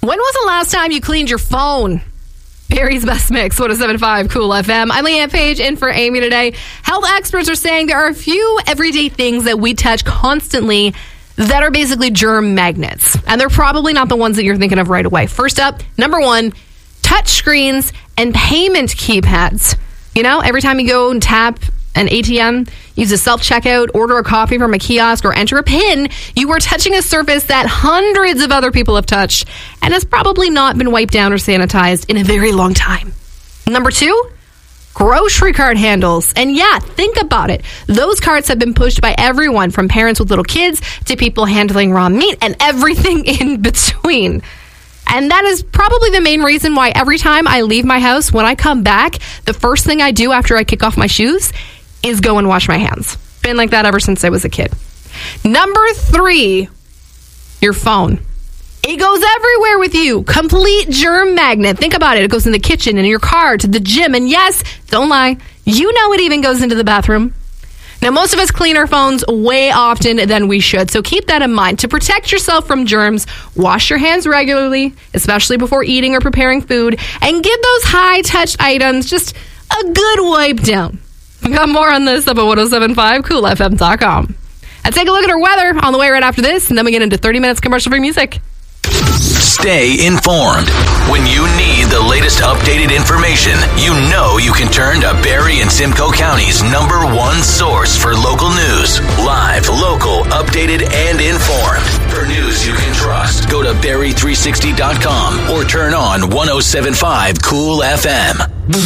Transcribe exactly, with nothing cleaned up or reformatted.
When was the last time you cleaned your phone? Barry's Best Mix, one oh seven point five Cool F M. I'm Leanne Page in for Amy today. Health experts are saying there are a few everyday things that we touch constantly that are basically germ magnets. And they're probably not the ones that you're thinking of right away. First up, number one, touch screens and payment keypads. You know, every time you go and tap an A T M, use a self-checkout, order a coffee from a kiosk, or enter a PIN, you are touching a surface that hundreds of other people have touched and has probably not been wiped down or sanitized in a very long time. Number two, grocery cart handles. And yeah, think about it. Those carts have been pushed by everyone from parents with little kids to people handling raw meat and everything in between. And that is probably the main reason why every time I leave my house, when I come back, the first thing I do after I kick off my shoes is go and wash my hands. Been like that ever since I was a kid. Number three, your phone. It goes everywhere with you. Complete germ magnet. Think about it. It goes in the kitchen, in your car, to the gym. And yes, don't lie, you know it even goes into the bathroom. Now, most of us clean our phones way often than we should, so keep that in mind. To protect yourself from germs, wash your hands regularly, especially before eating or preparing food, and give those high-touch items just a good wipe down. We got more on this up at ten seventy-five cool f m dot com. And take a look at our weather on the way right after this, and then we get into thirty minutes commercial-free music. Stay informed. When you need the latest updated information, you know you can turn to Barrie and Simcoe County's number one source for local news. Live, local, updated, and informed. For news you can trust, go to barrie three sixty dot com or turn on ten seventy-five Cool F M.